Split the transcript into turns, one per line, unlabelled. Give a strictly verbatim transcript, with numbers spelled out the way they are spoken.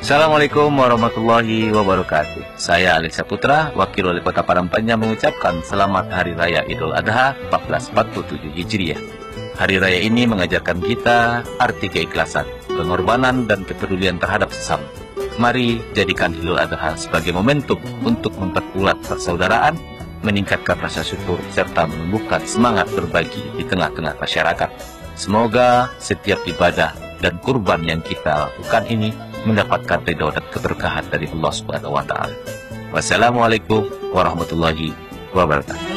Assalamualaikum warahmatullahi wabarakatuh. Saya Alex Saputra, Wakil Wali Kota Padang mengucapkan Selamat Hari Raya Idul Adha seribu empat ratus empat puluh tujuh Hijriah. Hari Raya ini mengajarkan kita arti keikhlasan, pengorbanan, dan kepedulian terhadap sesama. Mari jadikan Idul Adha sebagai momentum untuk memperkuat persaudaraan, meningkatkan rasa syukur, serta menumbuhkan semangat berbagi di tengah-tengah masyarakat. Semoga setiap ibadah dan kurban yang kita lakukan ini mendapatkan ridho dan keberkahan dari Allah Subhanahu wa Ta'ala. Wassalamualaikum warahmatullahi wabarakatuh.